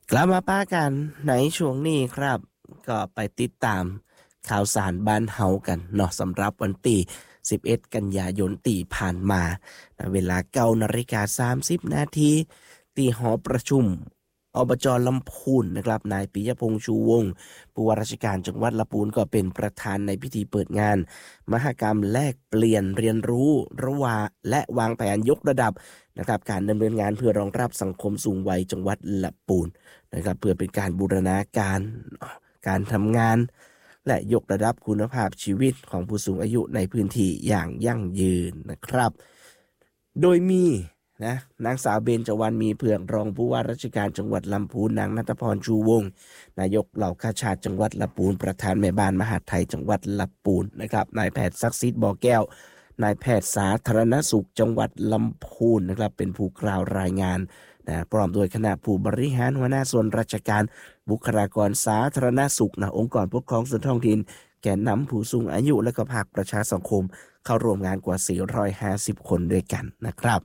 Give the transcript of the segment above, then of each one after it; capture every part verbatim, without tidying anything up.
กลับมาป้ากันในช่วงนี้ครับ ก็ไปติดตามข่าวสารบ้านเฮากันเนาะสำหรับวันที่สิบเอ็ดกันยายนตีผ่านมาเวลาเก้านาฬิกาสามสิบนาทีที่หอประชุมอบจลำพูนนะครับนายปิยพงษ์ชูวงศ์ผู้ว่าราชการจังหวัดลำพูนก็เป็นประธานในพิธีเปิดงานมหกรรมแลกเปลี่ยนเรียนรู้ระหว่างและวางแผนยกระดับนะครับการดำเนินงานเพื่อรองรับสังคมสูงวัยจังหวัดลำพูนนะครับเพื่อเป็นการบูรณาการการทำงานและยกระดับคุณภาพชีวิตของผู้สูงอายุในพื้นที่อย่างยั่งยืนนะครับโดยมีนะนางสาวเบญจวรรณมีเผือกรองผู้ว่าราชการจังหวัดลำพูนนางณัฐพรชูวงศ์นายกเหล่าข้าราชการจังหวัดลำพูนประธานแม่บ้านมหาดไทยจังหวัดลำพูนนะครับนายแพทย์ศักดิ์สิทธิ์บ่อแก้วนายแพทย์สาธารณสุขจังหวัดลำพูนนะครับเป็นผู้กล่าวรายงานนะพร้อมโดยคณะผู้บริหารหัวหน้าส่วนราชการบุคลากรสาธารณสุขนะองค์กรปกครองส่วนท้องถิ่นแกนนำผู้สูงอายุและก็ภาคประชาสังคมเข้าร่วมงานกว่าสี่ร้อยห้าสิบคนด้วยกันนะครับ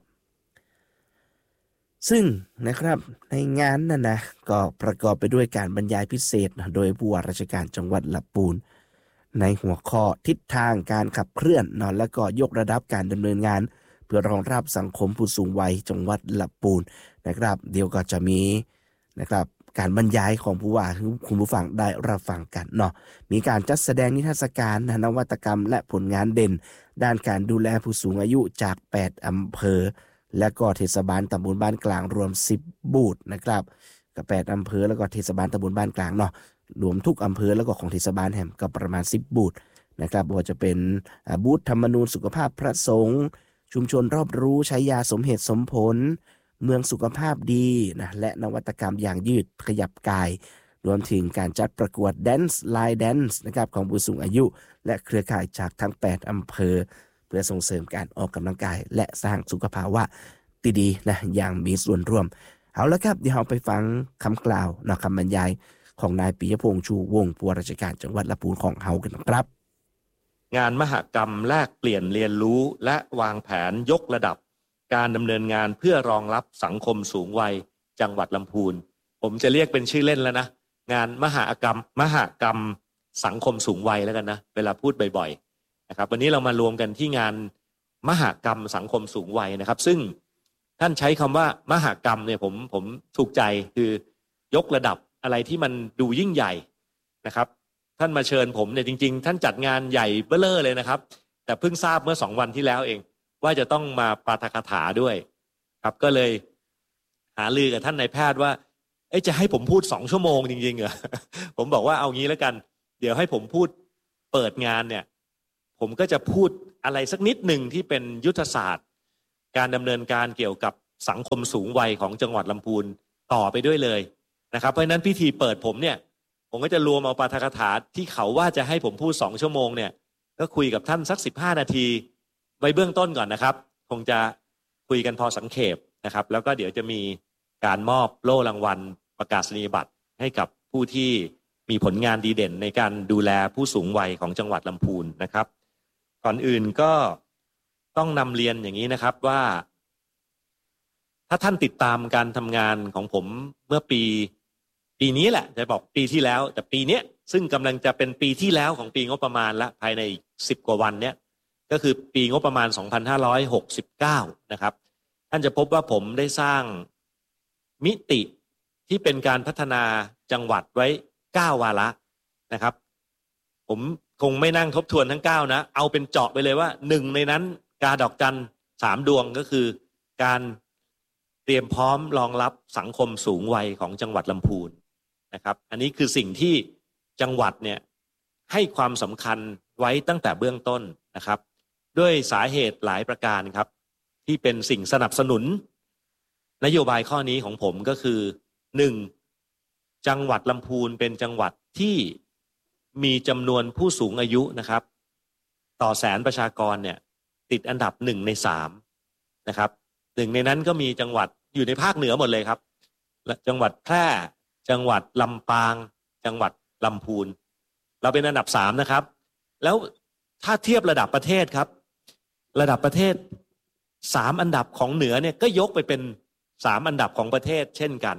ซึ่งนะครับในงานนั้นนะก็ประกอบไปด้วยการบรรยายพิเศษนะโดยผู้ว่าราชการจังหวัดลำพูนในหัวข้อทิศทางการขับเคลื่อนนอนและก็ยกระดับการดำเนินงานเพื่อรองรับสังคมผู้สูงวัยจังหวัดลำพูนนะครับเดี๋ยวก็จะมีนะครับการบรรยายของผู้ว่าคุณผู้ฟังได้รับฟังกันเนาะมีการจัดแสดงนิทรรศการนวัตกรรมและผลงานเด่นด้านการดูแลผู้สูงอายุจากแปดอำเภอและก็เทศบาลตำบลบ้านกลางรวมสิบบูธนะครับกับแปดอำเภอแล้วก็เทศบาลตำบลบ้านกลางเนาะรวมทุกอำเภอแล้วก็ของเทศบาลแห่งก็ประมาณสิบบูธนะครับว่าจะเป็นบูธธรรมนูญสุขภาพพระสงฆ์ชุมชนรอบรู้ใช้ยาสมเหตุสมผลเมืองสุขภาพดีนะและนวัตกรรมอย่างยืดขยับกายรวมถึงการจัดประกวด Dance Line Dance นะครับของผู้สูงอายุและเครือข่ายจากทั้งแปดอำเภอเพื่อส่งเสริมการออกกำลังกายและสร้างสุขภาวะที่ดีนะอย่างมีส่วนร่วมเอาละครับเดี๋ยวเราไปฟังคำกล่าวนะคำบรรยายของนายปิยพงษ์ชูวงศ์ผู้ว่าราชการจังหวัดลำพูนของเฮากันครับงานมหกรรมแลกเปลี่ยนเรียนรู้และวางแผนยกระดับการดำเนินงานเพื่อรองรับสังคมสูงวัยจังหวัดลำพูนผมจะเรียกเป็นชื่อเล่นแล้วนะงานมหกรรมมหกรรมสังคมสูงวัยแล้วกันนะเวลาพูดบ่อยๆนะครับวันนี้เรามารวมกันที่งานมหกรรมสังคมสูงวัยนะครับซึ่งท่านใช้คำว่ามหกรรมเนี่ยผมผมถูกใจคือยกระดับอะไรที่มันดูยิ่งใหญ่นะครับท่านมาเชิญผมเนี่ยจริงๆท่านจัดงานใหญ่เบ้อเร่อเลยนะครับแต่เพิ่งทราบเมื่อสองวันที่แล้วเองว่าจะต้องมาปาฐกถาด้วยครับก็เลยหาลือกับท่านนายแพทย์ว่าเอ๊ะจะให้ผมพูดสองชั่วโมงจริงๆเหรอ ผมบอกว่าเอางี้แล้วกันเดี๋ยวให้ผมพูดเปิดงานเนี่ยผมก็จะพูดอะไรสักนิดหนึ่งที่เป็นยุทธศาสตร์การดำเนินการเกี่ยวกับสังคมสูงวัยของจังหวัดลำพูนต่อไปด้วยเลยนะครับเพราะฉะนั้นพิธีเปิดผมเนี่ยผมก็จะรวมเอาปาฐกถาที่เขาว่าจะให้ผมพูดสองชั่วโมงเนี่ยก็คุยกับท่านสักสิบห้านาทีไว้เบื้องต้นก่อนนะครับคงจะคุยกันพอสังเขปนะครับแล้วก็เดี๋ยวจะมีการมอบโล่รางวัลประกาศนียบัตรให้กับผู้ที่มีผลงานดีเด่นในการดูแลผู้สูงวัยของจังหวัดลำพูนนะครับก่อนอื่นก็ต้องนำเรียนอย่างนี้นะครับว่าถ้าท่านติดตามการทำงานของผมเมื่อปีปีนี้แหละจะบอกปีที่แล้วแต่ปีนี้ซึ่งกำลังจะเป็นปีที่แล้วของปีงบประมาณละภายในสิบกว่าวันเนี้ยก็คือปีงบประมาณสองพันห้าร้อยหกสิบเก้านะครับท่านจะพบว่าผมได้สร้างมิติที่เป็นการพัฒนาจังหวัดไว้เก้าวาระนะครับผมคงไม่นั่งทบทวนทั้งเก้านะเอาเป็นเจาะไปเลยว่าหนึ่งในนั้นกาดอกจันสามดวงก็คือการเตรียมพร้อมรองรับสังคมสูงวัยของจังหวัดลำพูนนะครับอันนี้คือสิ่งที่จังหวัดเนี่ยให้ความสำคัญไว้ตั้งแต่เบื้องต้นนะครับด้วยสาเหตุหลายประการครับที่เป็นสิ่งสนับสนุนนโยบายข้อนี้ของผมก็คือหนึ่งจังหวัดลำพูนเป็นจังหวัดที่มีจำนวนผู้สูงอายุนะครับต่อแสนประชากรเนี่ยติดอันดับหนึ่งในสามนะครับหนึ่งในนั้นก็มีจังหวัดอยู่ในภาคเหนือหมดเลยครับจังหวัดแพร่จังหวัดลำปางจังหวัดลำพูนเราเป็นอันดับสามนะครับแล้วถ้าเทียบระดับประเทศครับระดับประเทศสามอันดับของเหนือเนี่ยก็ยกไปเป็นสามอันดับของประเทศเช่นกัน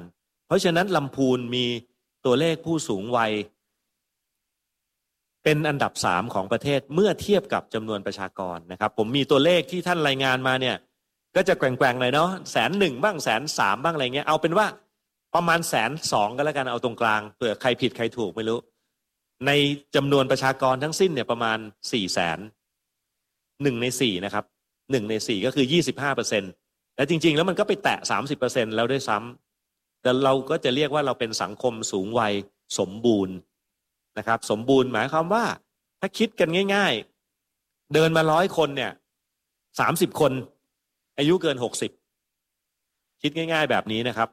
เพราะฉะนั้นลำพูนมีตัวเลขผู้สูงวัยเป็นอันดับสามของประเทศเมื่อเทียบกับจำนวนประชากรนะครับผมมีตัวเลขที่ท่านรายงานมาเนี่ยก็จะแกว่งๆเลยเนาะแสนหนึ่งบ้างแสนสามบ้างอะไรเงี้ยเอาเป็นว่าประมาณแสนสองก็แล้วกันเอาตรงกลางเผื่อใครผิดใครถูกไม่รู้ในจำนวนประชากรทั้งสิ้นเนี่ยประมาณสี่แสนหนึ่งในสี่นะครับหนึ่งในสี่ก็คือยี่สิบห้าเปอร์เซ็นต์และจริงๆแล้วมันก็ไปแตะสามสิบเปอร์เซ็นต์แล้วด้วยซ้ำแต่เราก็จะเรียกว่าเราเป็นสังคมสูงวัยสมบูรณ์นะครับสมบูรณ์หมายความว่าถ้าคิดกันง่ายๆเดินมาร้อยคนเนี่ยสามสิบคนอายุเกินหกสิบคิดง่ายๆแบบนี้นะครับ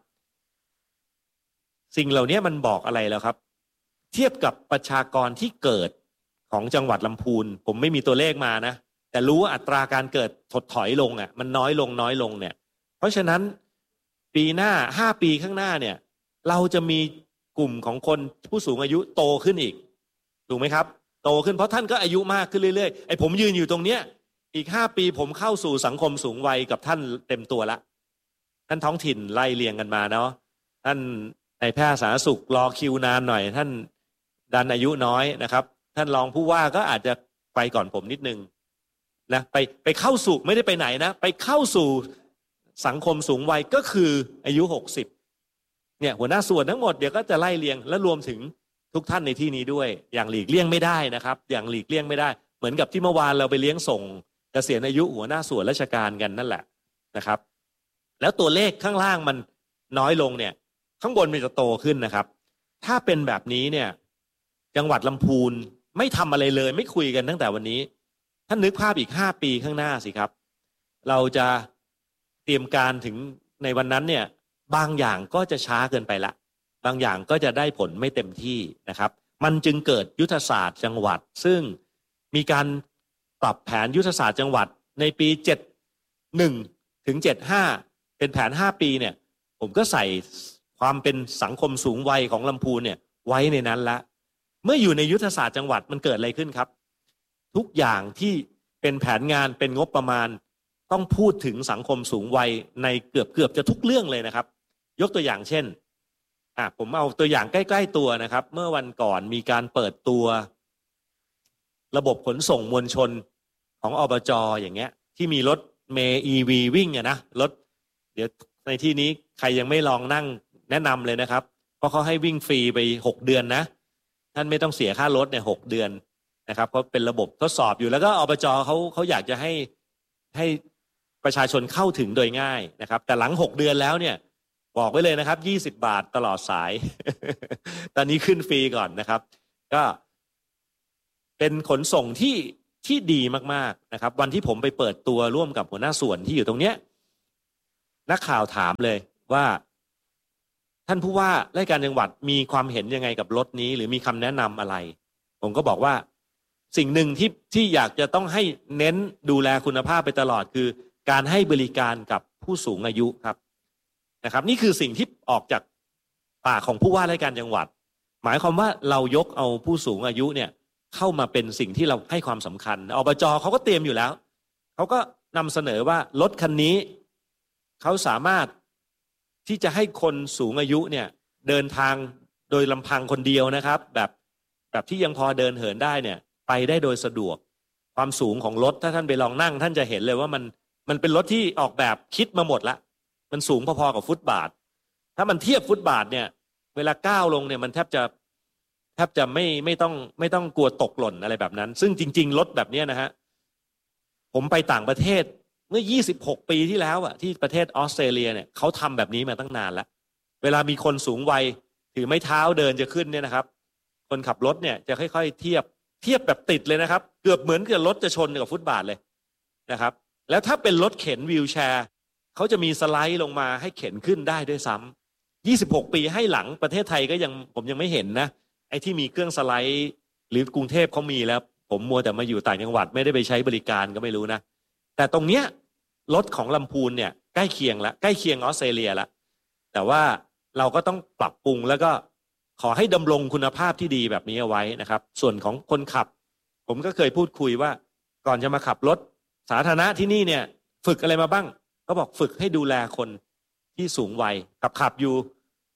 สิ่งเหล่านี้มันบอกอะไรแล้วครับเทียบกับประชากรที่เกิดของจังหวัดลำพูนผมไม่มีตัวเลขมานะแต่รู้ว่าอัตราการเกิดถดถอยลงอ่ะมันน้อยลงน้อยลงเนี่ยเพราะฉะนั้นปีหน้าห้าปีข้างหน้าเนี่ยเราจะมีกลุ่มของคนผู้สูงอายุโตขึ้นอีกถูกไหมครับโตขึ้นเพราะท่านก็อายุมากขึ้นเรื่อยๆไอ้ผมยืนอยู่ตรงเนี้ยอีกห้าปีผมเข้าสู่สังคมสูงวัยกับท่านเต็มตัวละท่านท้องถิ่นไล่เรียงกันมาเนาะท่านนายแพทย์สาธารณสุขรอคิวนานหน่อยท่านดันอายุน้อยนะครับท่านรองผู้ว่าก็อาจจะไปก่อนผมนิดนึงนะไปไปเข้าสู่ไม่ได้ไปไหนนะไปเข้าสู่สังคมสูงวัยก็คืออายุหกสิบเนี่ยหัวหน้าส่วนทั้งหมดเดี๋ยวก็จะไล่เรียงและรวมถึงทุกท่านในที่นี้ด้วยอย่างหลีกเลี่ยงไม่ได้นะครับอย่างหลีกเลี่ยงไม่ได้เหมือนกับที่เมื่อวานเราไปเลี้ยงส่งเกษียณอายุหัวหน้าส่วนราชการกันนั่นแหละนะครับแล้วตัวเลขข้างล่างมันน้อยลงเนี่ยข้างบนมันจะโตขึ้นนะครับถ้าเป็นแบบนี้เนี่ยจังหวัดลำพูนไม่ทำอะไรเลยไม่คุยกันตั้งแต่วันนี้ท่านนึกภาพอีกห้าปีข้างหน้าสิครับเราจะเตรียมการถึงในวันนั้นเนี่ยบางอย่างก็จะช้าเกินไปละบางอย่างก็จะได้ผลไม่เต็มที่นะครับมันจึงเกิดยุทธศาสตร์จังหวัดซึ่งมีการปรับแผนยุทธศาสตร์จังหวัดในปีเจ็ดสิบเอ็ดถึงเจ็ดสิบห้าเป็นแผนห้าปีเนี่ยผมก็ใส่ความเป็นสังคมสูงวัยของลำพูนเนี่ยไว้ในนั้นละเมื่ออยู่ในยุทธศาสตร์จังหวัดมันเกิดอะไรขึ้นครับทุกอย่างที่เป็นแผนงานเป็นงบประมาณต้องพูดถึงสังคมสูงวัยในเกือบเกือบจะทุกเรื่องเลยนะครับยกตัวอย่างเช่นอ่ะผมเอาตัวอย่างใกล้ๆตัวนะครับเมื่อวันก่อนมีการเปิดตัวระบบขนส่งมวลชนของอบจ.อย่างเงี้ยที่มีรถเมล์ อี วี วิ่งอะนะรถเดี๋ยวในที่นี้ใครยังไม่ลองนั่งแนะนำเลยนะครับเพราะเขาให้วิ่งฟรีไปหกเดือนนะท่านไม่ต้องเสียค่ารถเนี่ยหกเดือนนะครับเพราะเป็นระบบทดสอบอยู่แล้วก็อบจ.เขาเขาอยากจะให้ให้ประชาชนเข้าถึงโดยง่ายนะครับแต่หลังหกเดือนแล้วเนี่ยบอกไว้เลยนะครับยี่สิบบาทตลอดสาย ตอนนี้ขึ้นฟรีก่อนนะครับก็เป็นขนส่งที่ที่ดีมากๆนะครับวันที่ผมไปเปิดตัวร่วมกับหัวหน้าส่วนที่อยู่ตรงเนี้ยนักข่าวถามเลยว่าท่านผู้ว่าราชการจังหวัดมีความเห็นยังไงกับรถนี้หรือมีคำแนะนำอะไรผมก็บอกว่าสิ่งหนึ่งที่ที่อยากจะต้องให้เน้นดูแลคุณภาพไปตลอดคือการให้บริการกับผู้สูงอายุครับนะครับนี่คือสิ่งที่ออกจากปากของผู้ว่าราชการจังหวัดหมายความว่าเรายกเอาผู้สูงอายุเนี่ยเข้ามาเป็นสิ่งที่เราให้ความสำคัญอบจ.เขาก็เตรียมอยู่แล้วเขาก็นำเสนอว่ารถคันนี้เขาสามารถที่จะให้คนสูงอายุเนี่ยเดินทางโดยลำพังคนเดียวนะครับแบบแบบที่ยังพอเดินเหินได้เนี่ยไปได้โดยสะดวกความสูงของรถถ้าท่านไปลองนั่งท่านจะเห็นเลยว่ามันมันเป็นรถที่ออกแบบคิดมาหมดละมันสูงพอๆกับฟุตบาทถ้ามันเทียบฟุตบาทเนี่ยเวลาก้าวลงเนี่ยมันแทบจะแทบจะไม่ไม่ต้องไม่ต้องกลัวตกหล่นอะไรแบบนั้นซึ่งจริงๆรถแบบนี้นะฮะผมไปต่างประเทศเมื่อยี่สิบหกปีที่แล้วอะที่ประเทศออสเตรเลียเนี่ยเขาทำแบบนี้มาตั้งนานแล้วเวลามีคนสูงวัยถือไม้เท้าเดินจะขึ้นเนี่ยนะครับคนขับรถเนี่ยจะค่อยๆเทียบเทียบแบบติดเลยนะครับเกือบเหมือนกับรถจะชนกับฟุตบาทเลยนะครับแล้วถ้าเป็นรถเข็นวีลแชร์เขาจะมีสไลด์ลงมาให้เข็นขึ้นได้ด้วยซ้ำยี่สิบหกปีให้หลังประเทศไทยก็ยังผมยังไม่เห็นนะไอ้ที่มีเครื่องสไลด์หรือกรุงเทพเขามีแล้วผมมัวแต่มาอยู่ต่างจังหวัดไม่ได้ไปใช้บริการก็ไม่รู้นะแต่ตรงเนี้ยรถของลำพูนเนี่ยใกล้เคียงละใกล้เคียงออสเตรเลียละแต่ว่าเราก็ต้องปรับปรุงแล้วก็ขอให้ดำรงคุณภาพที่ดีแบบนี้เอาไว้นะครับส่วนของคนขับผมก็เคยพูดคุยว่าก่อนจะมาขับรถสาธารณะที่นี่เนี่ยฝึกอะไรมาบ้างเขาบอกฝึกให้ดูแลคนที่สูงวัยขับขับอยู่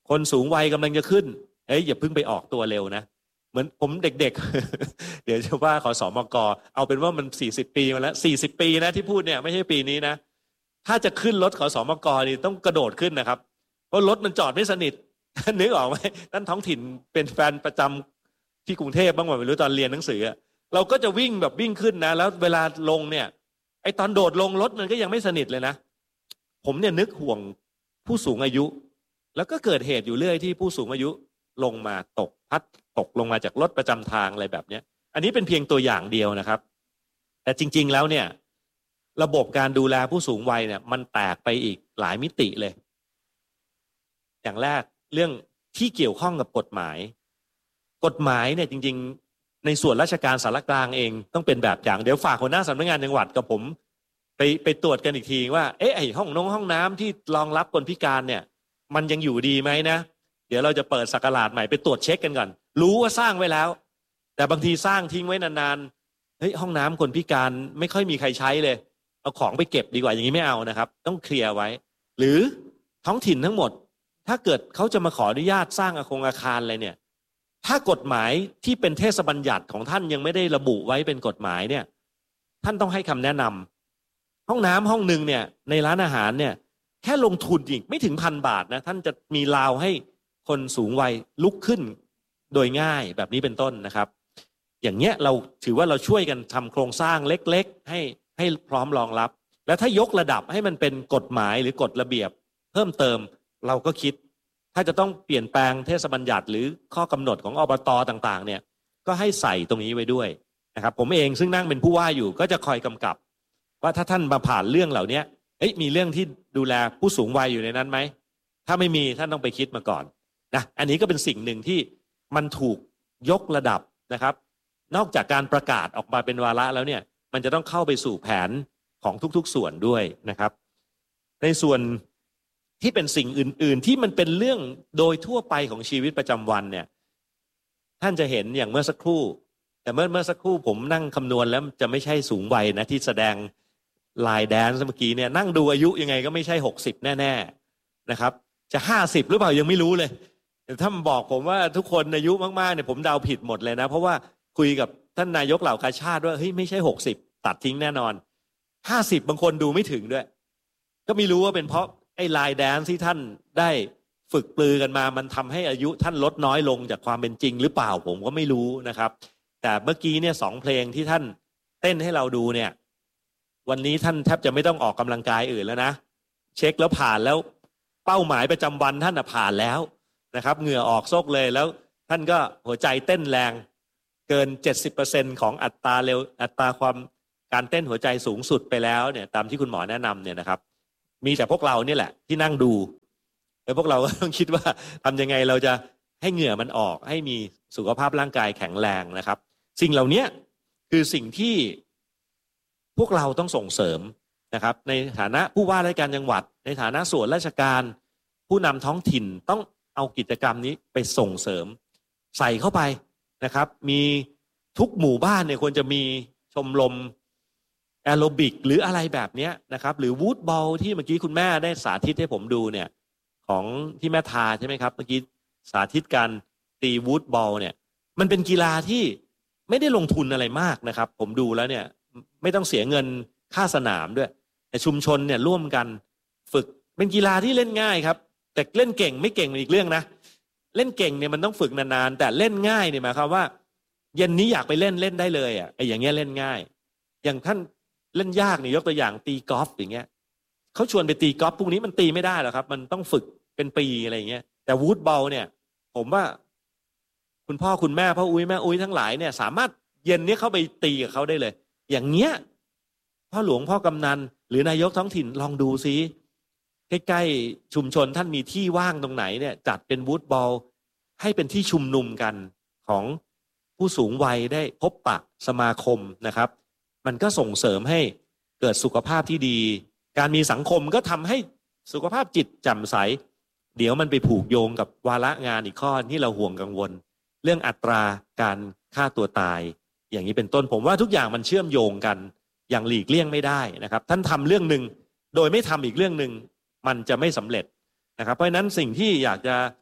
คนสูงวัยกำลังจะขึ้นเอ้ยอย่าเพิ่งไปออกตัวเร็วนะเหมือนผมเด็กๆ เดี๋ยวจะว่าขอสมกเอาเป็นว่ามันสี่สิบปีมาแล้วสี่สิบปีนะที่พูดเนี่ยไม่ใช่ปีนี้นะถ้าจะขึ้นรถขอสมกนี่ต้องกระโดดขึ้นนะครับเพราะรถมันจอดไม่สนิทนึกออกไหมท่านท้องถิ่นเป็นแฟนประจำที่กรุงเทพบ้างไหมไม่รู้ตอนเรียนหนังสือเราก็จะวิ่งแบบวิ่งขึ้นนะแล้วเวลาลงเนี่ยไอตอนโดดลงรถมันก็ยังไม่สนิทเลยนะผมเนี่ยนึกห่วงผู้สูงอายุแล้วก็เกิดเหตุอยู่เรื่อยที่ผู้สูงอายุลงมาตกพัดตกลงมาจากรถประจำทางอะไรแบบนี้อันนี้เป็นเพียงตัวอย่างเดียวนะครับแต่จริงๆแล้วเนี่ยระบบการดูแลผู้สูงวัยเนี่ยมันแตกไปอีกหลายมิติเลยอย่างแรกเรื่องที่เกี่ยวข้องกับกฎหมายกฎหมายเนี่ยจริงๆในส่วนราชการสารกลางเองต้องเป็นแบบอย่างเดี๋ยวฝากหัวหน้าสำนักงานจังหวัดกับผมไปไปตรวจกันอีกทีว่าเอ๊ะไอห้องน้องห้องน้ำที่รองรับคนพิการเนี่ยมันยังอยู่ดีไหมนะเดี๋ยวเราจะเปิดสักราชใหม่ไปตรวจเช็คกันก่อนรู้ว่าสร้างไว้แล้วแต่บางทีสร้างทิ้งไว้นานๆเฮ้ยห้องน้ำคนพิการไม่ค่อยมีใครใช้เลยเอาของไปเก็บดีกว่าอย่างนี้ไม่เอานะครับต้องเคลียร์ไว้หรือท้องถิ่นทั้งหมดถ้าเกิดเขาจะมาขออนุญาตสร้างอาคารอาคารอะไรเนี่ยถ้ากฎหมายที่เป็นเทศบัญญัติของท่านยังไม่ได้ระบุไว้เป็นกฎหมายเนี่ยท่านต้องให้คำแนะนำห้องน้ำห้องหนึ่งเนี่ยในร้านอาหารเนี่ยแค่ลงทุนอีกไม่ถึงพันบาทนะท่านจะมีราวให้คนสูงวัยลุกขึ้นโดยง่ายแบบนี้เป็นต้นนะครับอย่างเงี้ยเราถือว่าเราช่วยกันทำโครงสร้างเล็กๆให้ให้พร้อมรองรับแล้วถ้ายกระดับให้มันเป็นกฎหมายหรือกฎระเบียบเพิ่มเติมเราก็คิดถ้าจะต้องเปลี่ยนแปลงเทศบัญญัติหรือข้อกำหนดของอบต.ต่างๆเนี่ยก็ให้ใส่ตรงนี้ไว้ด้วยนะครับผมเองซึ่งนั่งเป็นผู้ว่าอยู่ก็จะคอยกำกับว่าถ้าท่านมาผ่านเรื่องเหล่านี้เอ๊ะมีเรื่องที่ดูแลผู้สูงวัยอยู่ในนั้นไหมถ้าไม่มีท่านต้องไปคิดมาก่อนนะอันนี้ก็เป็นสิ่งหนึ่งที่มันถูกยกระดับนะครับนอกจากการประกาศออกมาเป็นวาระแล้วเนี่ยมันจะต้องเข้าไปสู่แผนของทุกๆส่วนด้วยนะครับในส่วนที่เป็นสิ่งอื่นๆที่มันเป็นเรื่องโดยทั่วไปของชีวิตประจำวันเนี่ยท่านจะเห็นอย่างเมื่อสักครู่แต่เมื่อเมื่อสักครู่ผมนั่งคำนวณแล้วจะไม่ใช่สูงวัยนะที่แสดงลายแดนซ์เมื่อกี้เนี่ยนั่งดูอายุยังไงก็ไม่ใช่หกสิบแน่ๆนะครับจะห้าสิบหรือเปล่ายังไม่รู้เลยถ้ามันบอกผมว่าทุกคนอายุมากๆเนี่ยผมเดาผิดหมดเลยนะเพราะว่าคุยกับท่านนายกเหล่ากาชาติว่าเฮ้ยไม่ใช่หกสิบตัดทิ้งแน่นอนห้าสิบบางคนดูไม่ถึงด้วยก็ไม่รู้ว่าเป็นเพราะไอ้ลายแดนซ์ที่ท่านได้ฝึกปลือกันมามันทำให้อายุท่านลดน้อยลงจากความเป็นจริงหรือเปล่าผมก็ไม่รู้นะครับแต่เมื่อกี้เนี่ยสองเพลงที่ท่านเต้นให้เราดูเนี่ยวันนี้ท่านแทบจะไม่ต้องออกกำลังกายอื่นแล้วนะเช็คแล้วผ่านแล้วเป้าหมายประจำวันท่านผ่านแล้วนะครับเหงื่อออกซกเลยแล้วท่านก็หัวใจเต้นแรงเกิน เจ็ดสิบเปอร์เซ็นต์ ของอัตราเร็วอัตราความการเต้นหัวใจสูงสุดไปแล้วเนี่ยตามที่คุณหมอแนะนำเนี่ยนะครับมีแต่พวกเราเนี่ยแหละที่นั่งดูแล้วพวกเราก็ต้องคิดว่าทำยังไงเราจะให้เหงื่อมันออกให้มีสุขภาพร่างกายแข็งแรงนะครับสิ่งเหล่านี้คือสิ่งที่พวกเราต้องส่งเสริมนะครับในฐานะผู้ว่าราชการจังหวัดในฐานะส่วนราชการผู้นำท้องถิ่นต้องเอากิจกรรมนี้ไปส่งเสริมใส่เข้าไปนะครับมีทุกหมู่บ้านเนี่ยควรจะมีชมรมแอโรบิกหรืออะไรแบบนี้นะครับหรือวูดบอลที่เมื่อกี้คุณแม่ได้สาธิตให้ผมดูเนี่ยของที่แม่ทาใช่ไหมครับเมื่อกี้สาธิตการตีวูดบอลเนี่ยมันเป็นกีฬาที่ไม่ได้ลงทุนอะไรมากนะครับผมดูแล้วเนี่ยไม่ต้องเสียเงินค่าสนามด้วยแต่ชุมชนเนี่ยร่วมกันฝึกเป็นกีฬาที่เล่นง่ายครับแต่เล่นเก่งไม่เก่งอีกเรื่องนะเล่นเก่งเนี่ยมันต้องฝึกนานๆแต่เล่นง่ายเนี่ยหมายความว่าเย็นนี้อยากไปเล่นเล่นได้เลยอ่ะไอ้อย่างเงี้ยเล่นง่ายอย่างท่านเล่นยากนี่ยกตัวอย่างตีกอล์ฟอย่างเงี้ยเขาชวนไปตีกอล์ฟพวกนี้มันตีไม่ได้หรอกครับมันต้องฝึกเป็นปีอะไรอย่างเงี้ยแต่วูดบอลเนี่ยผมว่าคุณพ่อคุณแม่พ่ออุ้ยแม่อุ้ยทั้งหลายเนี่ยสามารถเย็นนี้เข้าไปตีกับเขาได้เลยอย่างเงี้ยพ่อหลวงพ่อกำนันหรือนายกท้องถิ่นลองดูซิใกล้ๆชุมชนท่านมีที่ว่างตรงไหนเนี่ยจัดเป็นวูดบอลให้เป็นที่ชุมนุมกันของผู้สูงวัยได้พบปะสมาคมนะครับมันก็ส่งเสริมให้เกิดสุขภาพที่ดีการมีสังคมก็ทำให้สุขภาพจิตแจ่มใสเดี๋ยวมันไปผูกโยงกับวาระงานอีกข้อที่เราห่วงกังวลเรื่องอัตราการฆ่าตัวตายอย่างนี้เป็นต้นผมว่าทุกอย่างมันเชื่อมโยงกันอย่างหลีกเลี่ยงไม่ได้นะครับท่านทำเรื่องหนึ่งโดยไม่ทำอีกเรื่องหนึ่งมันจะไม่สำเร็จนะครับเพราะฉะนั้นสิ่งที่อยากจะ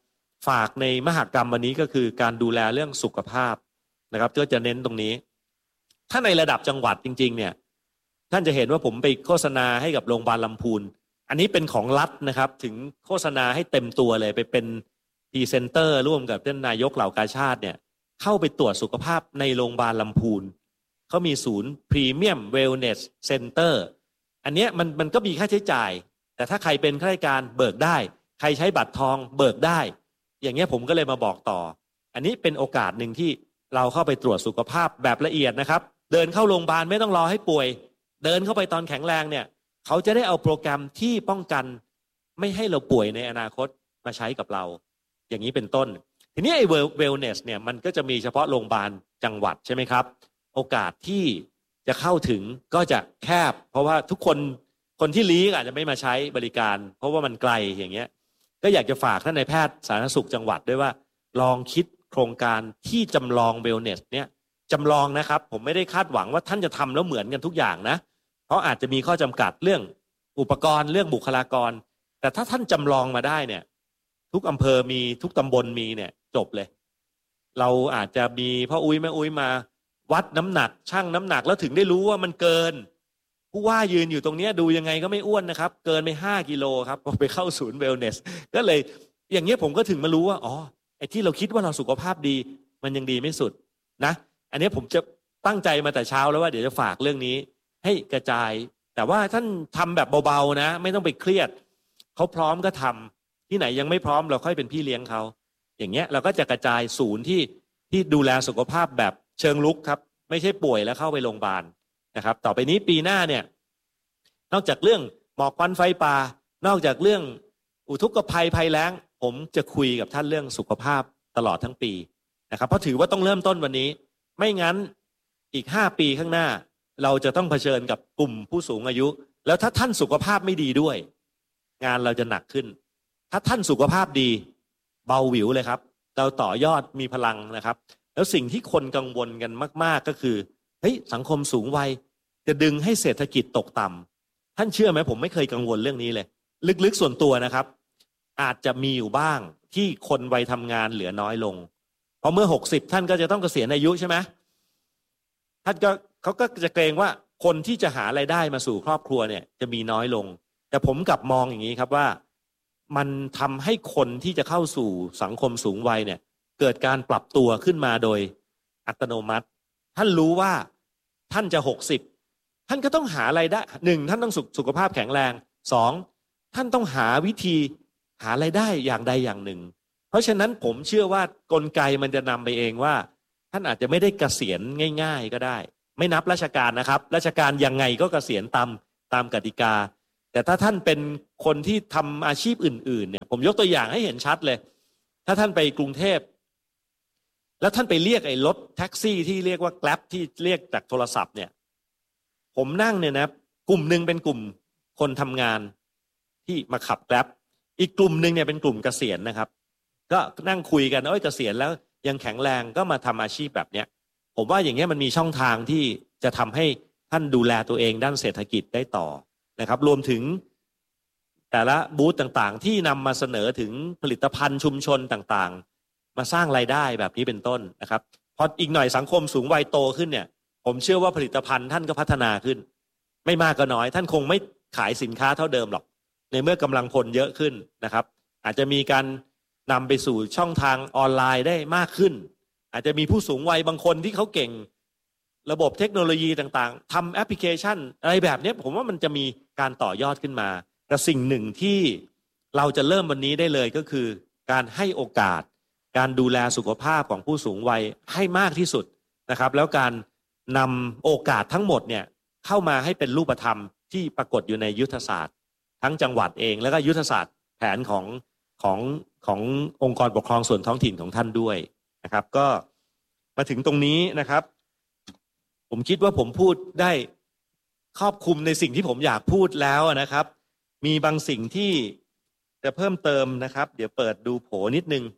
ฝากในมหกรรมวันนี้ก็คือการดูแลเรื่องสุขภาพนะครับก็จะเน้นตรงนี้ถ้าในระดับจังหวัดจริงๆเนี่ยท่านจะเห็นว่าผมไปโฆษณาให้กับโรงพยาบาลลำพูนอันนี้เป็นของรัฐนะครับถึงโฆษณาให้เต็มตัวเลยไปเป็นพรีเซนเตอร์ร่วมกับท่านนายกเหล่ากาชาดเนี่ยเข้าไปตรวจสุขภาพในโรงพยาบาลลำพูนเขามีศูนย์พรีเมียมเวลเนสเซ็นเตอร์อันเนี้ยมันมันก็มีค่าใช้จ่ายแต่ถ้าใครเป็นข้าราชการเบิกได้ใครใช้บัตรทองเบิกได้อย่างเงี้ยผมก็เลยมาบอกต่ออันนี้เป็นโอกาสหนึ่งที่เราเข้าไปตรวจสุขภาพแบบละเอียดนะครับเดินเข้าโรงพยาบาลไม่ต้องรอให้ป่วยเดินเข้าไปตอนแข็งแรงเนี่ยเขาจะได้เอาโปรแกรมที่ป้องกันไม่ให้เราป่วยในอนาคตมาใช้กับเราอย่างนี้เป็นต้นทีนี้ไอ้เวลเนสเนี่ยมันก็จะมีเฉพาะโรงพยาบาลจังหวัดใช่ไหมครับโอกาสที่จะเข้าถึงก็จะแคบเพราะว่าทุกคนคนที่ลี้อาจจะไม่มาใช้บริการเพราะว่ามันไกลอย่างเงี้ยก็อยากจะฝากท่านนายแพทย์สาธารณสุขจังหวัดด้วยว่าลองคิดโครงการที่จำลองเวลเนสเนี่ยจำลองนะครับผมไม่ได้คาดหวังว่าท่านจะทำแล้วเหมือนกันทุกอย่างนะเพราะอาจจะมีข้อจำกัดเรื่องอุปกรณ์เรื่องบุคลากรแต่ถ้าท่านจำลองมาได้เนี่ยทุกอำเภอมีทุกตำบลมีเนี่ยจบเลยเราอาจจะมีพ่ออุ้ยแม่อุ้ยมาวัดน้ำหนักชั่งน้ำหนักแล้วถึงได้รู้ว่ามันเกินผู้ว่ายืนอยู่ตรงนี้ดูยังไงก็ไม่อ้วนนะครับเกินไปห้ากิโลครับพอไปเข้าศูนย์เวลเนสก็เลยอย่างเงี้ยผมก็ถึงมารู้ว่าอ๋อไอ้ที่เราคิดว่าเราสุขภาพดีมันยังดีไม่สุดนะอันนี้ผมจะตั้งใจมาแต่เช้าแล้วว่าเดี๋ยวจะฝากเรื่องนี้ให้กระจายแต่ว่าท่านทำแบบเบาๆนะไม่ต้องไปเครียดเขาพร้อมก็ทำที่ไหนยังไม่พร้อมเราค่อยเป็นพี่เลี้ยงเขาอย่างเงี้ยเราก็จะกระจายศูนย์ที่ที่ดูแลสุขภาพแบบเชิงลุกครับไม่ใช่ป่วยแล้วเข้าไปโรงพยาบาลนะครับต่อไปนี้ปีหน้าเนี่ยนอกจากเรื่องหมอกควันไฟป่านอกจากเรื่องอุทกภัยภัยแล้งผมจะคุยกับท่านเรื่องสุขภาพตลอดทั้งปีนะครับเพราะถือว่าต้องเริ่มต้นวันนี้ไม่งั้นอีกห้าปีข้างหน้าเราจะต้องเผชิญกับกลุ่มผู้สูงอายุแล้วถ้าท่านสุขภาพไม่ดีด้วยงานเราจะหนักขึ้นถ้าท่านสุขภาพดีเบาหวิวเลยครับเราต่อยอดมีพลังนะครับแล้วสิ่งที่คนกังวลกันมากๆก็คือเฮ้ยสังคมสูงวัยจะดึงให้เศรษฐกิจตกต่ำท่านเชื่อไหมผมไม่เคยกังวลเรื่องนี้เลยลึกๆส่วนตัวนะครับอาจจะมีอยู่บ้างที่คนวัยทำงานเหลือน้อยลงเพราะเมื่อหกสิบท่านก็จะต้องเกษียณอายุใช่ไหมท่านก็เขาก็จะเกรงว่าคนที่จะหารายได้มาสู่ครอบครัวเนี่ยจะมีน้อยลงแต่ผมกลับมองอย่างนี้ครับว่ามันทำให้คนที่จะเข้าสู่สังคมสูงวัยเนี่ยเกิดการปรับตัวขึ้นมาโดยอัตโนมัติท่านรู้ว่าท่านจะหกสิบท่านก็ต้องหาอะไรได้หนึ่งท่านต้องสุขสุขภาพแข็งแรงสองท่านต้องหาวิธีหาอะไรได้อย่างใดอย่างหนึ่งเพราะฉะนั้นผมเชื่อว่ากลไกมันจะนำไปเองว่าท่านอาจจะไม่ได้เกษียณง่ายๆก็ได้ไม่นับราชการนะครับราชการยังไงก็เกษียณตามตามกติกาแต่ถ้าท่านเป็นคนที่ทำอาชีพอื่นๆเนี่ยผมยกตัวอย่างให้เห็นชัดเลยถ้าท่านไปกรุงเทพแล้วท่านไปเรียกไอ้รถแท็กซี่ที่เรียกว่า Grab ที่เรียกจากโทรศัพท์เนี่ยผมนั่งเนี่ยนะกลุ่มหนึ่งเป็นกลุ่มคนทำงานที่มาขับ Grab อีกกลุ่มหนึ่งเนี่ยเป็นกลุ่มเกษียณนะครับก็นั่งคุยกันเอ้ยเกษียณแล้วยังแข็งแรงก็มาทำอาชีพแบบเนี้ยผมว่าอย่างเงี้ยมันมีช่องทางที่จะทำให้ท่านดูแลตัวเองด้านเศรษฐกิจได้ต่อนะครับรวมถึงแต่ละบูธต่างๆที่นำมาเสนอถึงผลิตภัณฑ์ชุมชนต่างๆมาสร้างรายได้แบบนี้เป็นต้นนะครับพออีกหน่อยสังคมสูงวัยโตขึ้นเนี่ยผมเชื่อว่าผลิตภัณฑ์ท่านก็พัฒนาขึ้นไม่มากก็น้อยท่านคงไม่ขายสินค้าเท่าเดิมหรอกในเมื่อกำลังพลเยอะขึ้นนะครับอาจจะมีการนำไปสู่ช่องทางออนไลน์ได้มากขึ้นอาจจะมีผู้สูงวัยบางคนที่เขาเก่งระบบเทคโนโลยีต่างๆทำแอปพลิเคชันอะไรแบบนี้ผมว่ามันจะมีการต่อยอดขึ้นมาแต่สิ่งหนึ่งที่เราจะเริ่มวันนี้ได้เลยก็คือการให้โอกาสการดูแลสุขภาพของผู้สูงวัยให้มากที่สุดนะครับแล้วการนำโอกาสทั้งหมดเนี่ยเข้ามาให้เป็นรูปธรรมที่ปรากฏอยู่ในยุทธศาสตร์ทั้งจังหวัดเองแล้วก็ยุทธศาสตร์แผนของของขององค์กรปกครองส่วนท้องถิ่นของท่านด้วยนะครับก็มาถึงตรงนี้นะครับผมคิดว่าผมพูดได้ครอบคลุมในสิ่งที่ผมอยากพูดแล้วนะครับมีบางสิ่งที่จะเพิ่มเติมนะครับเดี๋ยวเปิดดูโผนิดนึง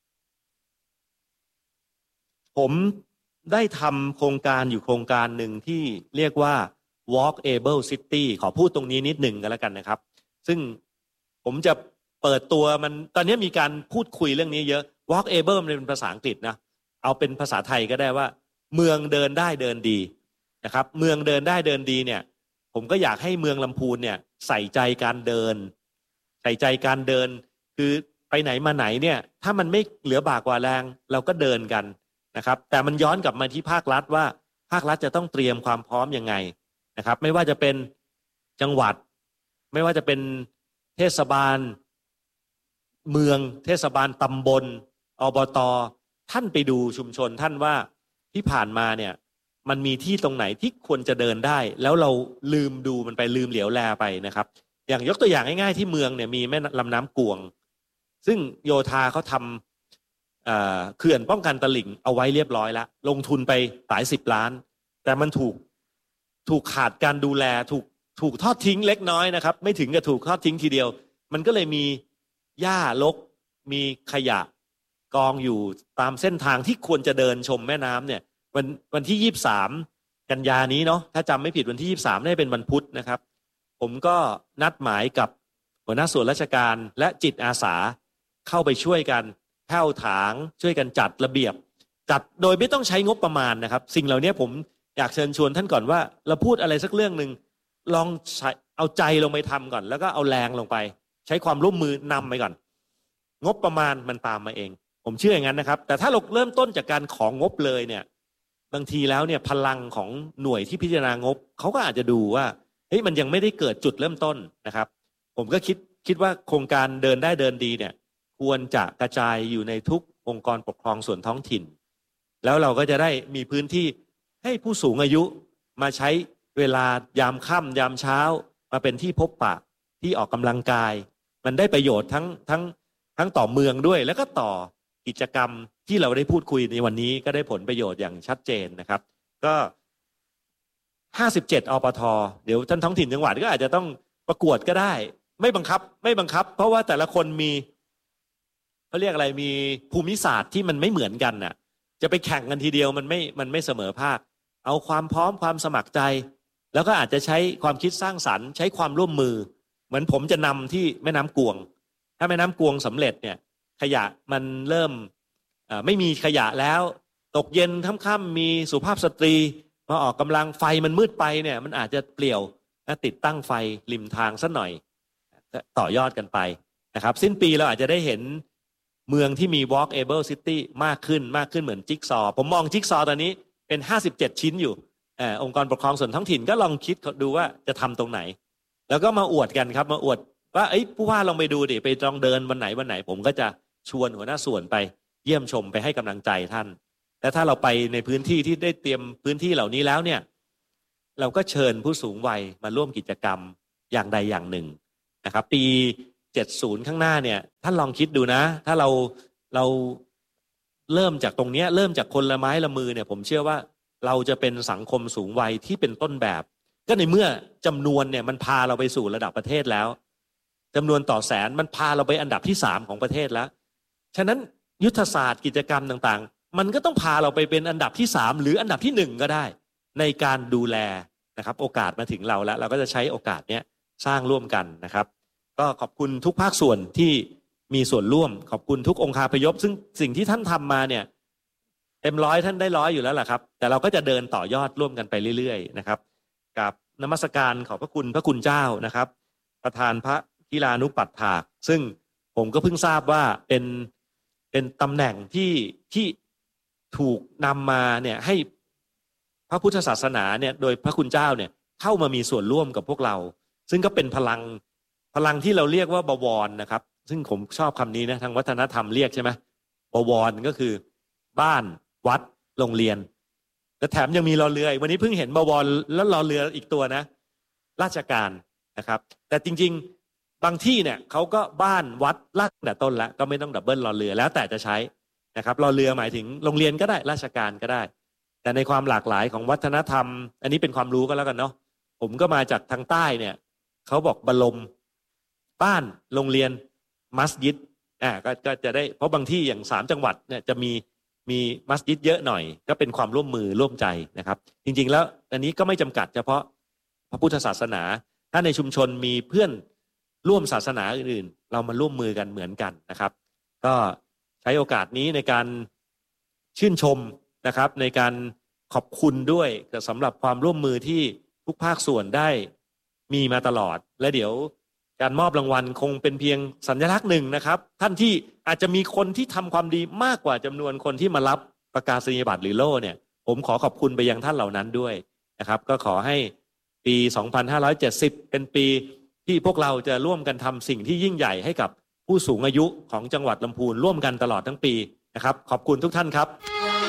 ผมได้ทำโครงการอยู่โครงการหนึ่งที่เรียกว่า Walkable City ขอพูดตรงนี้นิดหนึ่งกันแล้วกันนะครับซึ่งผมจะเปิดตัวมันตอนนี้มีการพูดคุยเรื่องนี้เยอะ walkable มันเป็นภาษาอังกฤษนะเอาเป็นภาษาไทยก็ได้ว่าเมืองเดินได้เดินดีนะครับเมืองเดินได้เดินดีเนี่ยผมก็อยากให้เมืองลำพูนเนี่ยใส่ใจการเดินใส่ใจการเดินคือไปไหนมาไหนเนี่ยถ้ามันไม่เหลือบากกว่าแรงเราก็เดินกันนะครับแต่มันย้อนกลับมาที่ภาครัฐว่าภาครัฐจะต้องเตรียมความพร้อมยังไงนะครับไม่ว่าจะเป็นจังหวัดไม่ว่าจะเป็นเทศบาลเมืองเทศบาลตำบลอบต.ท่านไปดูชุมชนท่านว่าที่ผ่านมาเนี่ยมันมีที่ตรงไหนที่ควรจะเดินได้แล้วเราลืมดูมันไปลืมเหลียวแลไปนะครับอย่างยกตัวอย่างง่ายๆที่เมืองเนี่ยมีแม่ลำน้ำกวงซึ่งโยธาเขาทำเขื่อนป้องกันตลิ่งเอาไว้เรียบร้อยแล้วลงทุนไปหลายสิบล้านแต่มันถูกถูกขาดการดูแลถูกถูกทอดทิ้งเล็กน้อยนะครับไม่ถึงกับถูกทอดทิ้งทีเดียวมันก็เลยมีหญ้ารกมีขยะกองอยู่ตามเส้นทางที่ควรจะเดินชมแม่น้ำเนี่ยวันวันที่ยี่สิบสามกันยานี้เนาะถ้าจำไม่ผิดวันที่ยี่สิบสามได้เป็นวันพุธนะครับผมก็นัดหมายกับหัวหน้าส่วนราชการและจิตอาสาเข้าไปช่วยกันแผ้วถางช่วยกันจัดระเบียบจัดโดยไม่ต้องใช้งบประมาณนะครับสิ่งเหล่านี้ผมอยากเชิญชวนท่านก่อนว่าเราพูดอะไรสักเรื่องนึงลองเอาใจลงไปทำก่อนแล้วก็เอาแรงลงไปใช้ความร่วมมือนำไปก่อนงบประมาณมันตามมาเองผมเชื่ออย่างนั้นนะครับแต่ถ้าเราเริ่มต้นจากการของงบเลยเนี่ยบางทีแล้วเนี่ยพลังของหน่วยที่พิจารณางบเขาก็อาจจะดูว่าเฮ้ยมันยังไม่ได้เกิดจุดเริ่มต้นนะครับผมก็คิดคิดว่าโครงการเดินได้เดินดีเนี่ยควรจะกระจายอยู่ในทุกองค์กรปกครองส่วนท้องถิ่นแล้วเราก็จะได้มีพื้นที่ให้ผู้สูงอายุมาใช้เวลายามค่ำยามเช้ามาเป็นที่พบปะที่ออกกำลังกายมันได้ประโยชน์ทั้งทั้งทั้งต่อเมืองด้วยแล้วก็ต่อกิจกรรมที่เราได้พูดคุยในวันนี้ก็ได้ผลประโยชน์อย่างชัดเจนนะครับก็ห้าสิบเจ็ดอปท.เดี๋ยวท่านท้องถิ่นจังหวัดก็อาจจะต้องประกวดก็ได้ไม่บังคับไม่บังคับเพราะว่าแต่ละคนมีเขาเรียกอะไรมีภูมิศาสตร์ที่มันไม่เหมือนกันน่ะจะไปแข่งกันทีเดียวมันไม่มันไม่เสมอภาคเอาความพร้อมความสมัครใจแล้วก็อาจจะใช้ความคิดสร้างสรรค์ใช้ความร่วมมือเหมือนผมจะนำที่แม่น้ำกวงถ้าแม่น้ำกวงสำเร็จเนี่ยขยะมันเริ่มไม่มีขยะแล้วตกเย็นค่ำๆมีสุภาพสตรีมาออกกำลังไฟมันมืดไปเนี่ยมันอาจจะเปลี่ยวติดตั้งไฟริมทางสักหน่อยต่อยอดกันไปนะครับสิ้นปีเราอาจจะได้เห็นเมืองที่มี walkable city มากขึ้นมากขึ้นเหมือนจิ๊กซอผมมองจิ๊กซอตอนนี้เป็นห้าสิบเจ็ดชิ้นอยู่เอ่อองค์กรปกครองส่วนท้องถิ่นก็ลองคิดดูว่าจะทำตรงไหนแล้วก็มาอวดกันครับมาอวดว่าเอ้ยผู้ว่าลองไปดูดิไปลองเดินวันไหนวันไหนผมก็จะชวนหัวหน้าส่วนไปเยี่ยมชมไปให้กำลังใจท่านและถ้าเราไปในพื้นที่ที่ได้เตรียมพื้นที่เหล่านี้แล้วเนี่ยเราก็เชิญผู้สูงวัยมาร่วมกิจกรรมอย่างใดอย่างหนึ่งนะครับปีเจ็ดสิบข้างหน้าเนี่ยท่านลองคิดดูนะถ้าเราเราเริ่มจากตรงนี้เริ่มจากคนละไม้ละมือเนี่ยผมเชื่อว่าเราจะเป็นสังคมสูงวัยที่เป็นต้นแบบก็ในเมื่อจำนวนเนี่ยมันพาเราไปสู่ระดับประเทศแล้วจำนวนต่อแสนมันพาเราไปอันดับที่สามของประเทศแล้วฉะนั้นยุทธศาสตร์กิจกรรมต่างๆมันก็ต้องพาเราไปเป็นอันดับที่สามหรืออันดับที่หนึ่งก็ได้ในการดูแลนะครับโอกาสมาถึงเราแล้วเราก็จะใช้โอกาสนี้สร้างร่วมกันนะครับก็ขอบคุณทุกภาคส่วนที่มีส่วนร่วมขอบคุณทุกองค์คาพยพซึ่งสิ่งที่ท่านทำมาเนี่ยเต็มร้อยท่านได้ร้อยอยู่แล้วล่ะครับแต่เราก็จะเดินต่อยอดร่วมกันไปเรื่อยๆนะครับกับนมัสการขอบพระคุณพระคุณเจ้านะครับประธานพระกีฬานุปัฏฐากซึ่งผมก็เพิ่งทราบว่าเป็นเป็นตำแหน่งที่ที่ถูกนำมาเนี่ยให้พระพุทธศาสนาเนี่ยโดยพระคุณเจ้าเนี่ยเข้ามามีส่วนร่วมกับพวกเราซึ่งก็เป็นพลังพลังที่เราเรียกว่าบวรนะครับซึ่งผมชอบคำนี้นะทางวัฒนธรรมเรียกใช่ไหมบวรก็คือบ้านวัดโรงเรียนและแถมยังมีรอเรือวันนี้เพิ่งเห็นบวรแล้วรอเรืออีกตัวนะราชการนะครับแต่จริงๆบางที่เนี่ยเขาก็บ้านวัดลากแต่ต้นแล้วก็ไม่ต้องดับเบิลรอเรือแล้วแต่จะใช้นะครับรอเรือหมายถึงโรงเรียนก็ได้ราชการก็ได้แต่ในความหลากหลายของวัฒนธรรมอันนี้เป็นความรู้ก็แล้วกันเนาะผมก็มาจากทางใต้เนี่ยเขาบอกบรมบ้านโรงเรียนมัสยิดอ่าก็ก็จะได้เพราะบางที่อย่างสามจังหวัดเนี่ยจะมีมีมัสยิดเยอะหน่อยก็เป็นความร่วมมือร่วมใจนะครับจริงๆแล้วอันนี้ก็ไม่จำกัดเฉพาะพระพุทธศาสนาถ้าในชุมชนมีเพื่อนร่วมศาสนาอื่นๆเรามาร่วมมือกันเหมือนกันนะครับก็ใช้โอกาสนี้ในการชื่นชมนะครับในการขอบคุณด้วยสำหรับความร่วมมือที่ทุกภาคส่วนได้มีมาตลอดและเดี๋ยวการมอบรางวัลคงเป็นเพียงสัญลักษณ์หนึ่งนะครับท่านที่อาจจะมีคนที่ทำความดีมากกว่าจำนวนคนที่มารับประกาศนียบัตรหรือโล่เนี่ยผมขอขอบคุณไปยังท่านเหล่านั้นด้วยนะครับก็ขอให้ปีสองพันห้าร้อยเจ็ดสิบเป็นปีที่พวกเราจะร่วมกันทำสิ่งที่ยิ่งใหญ่ให้กับผู้สูงอายุของจังหวัดลำพูนร่วมกันตลอดทั้งปีนะครับขอบคุณทุกท่านครับ